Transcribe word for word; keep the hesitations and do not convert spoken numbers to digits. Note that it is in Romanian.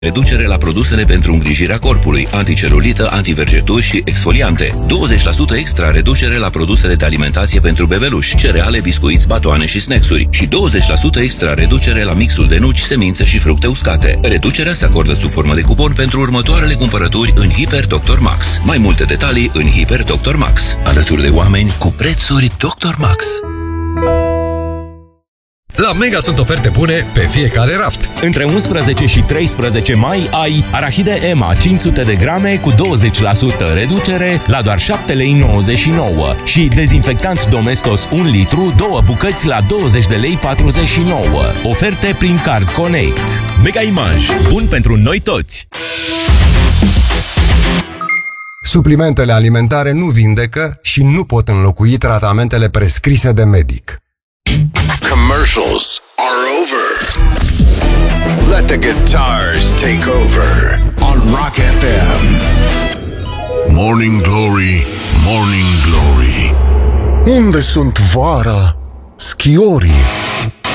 Reducere la produsele pentru îngrijirea corpului, anticelulită, antivergeturi și exfoliante. douăzeci la sută extra reducere la produsele de alimentație pentru bebeluși, cereale, biscuiți, batoane și snacksuri. Și douăzeci la sută extra reducere la mixul de nuci, semințe și fructe uscate. Reducerea se acordă sub formă de cupon pentru următoarele cumpărături în Hiper doctor Max. Mai multe detalii în Hiper doctor Max. Alături de oameni cu prețuri doctor Max. La Mega sunt oferte bune pe fiecare raft. Între unsprezece și treisprezece mai ai arahide Ema cinci sute de grame cu douăzeci la sută reducere la doar șapte lei nouăzeci și nouă și dezinfectant Domestos un litru, două bucăți la douăzeci de lei patruzeci și nouă. Oferte prin Card Connect. Mega Image. Bun pentru noi toți! Suplimentele alimentare nu vindecă și nu pot înlocui tratamentele prescrise de medic. Commercials are over. Let the guitars take over on Rock F M. Morning Glory, Morning Glory. Unde sunt vara, schiorii?